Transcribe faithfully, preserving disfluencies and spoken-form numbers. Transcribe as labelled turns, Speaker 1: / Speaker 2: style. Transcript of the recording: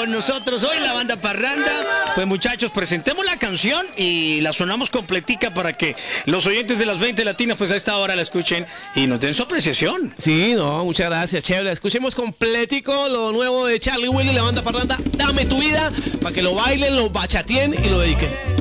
Speaker 1: con nosotros hoy la banda Parranda. Pues muchachos, presentemos la canción y la sonamos completica para que los oyentes de las veinte latinas pues a esta hora la escuchen y nos den su apreciación.
Speaker 2: Sí, no, muchas gracias, chévere. Escuchemos completico lo nuevo de Charlie Willy, la banda Parranda, Dame tu vida, para que lo bailen, lo bachateen y lo dediquen.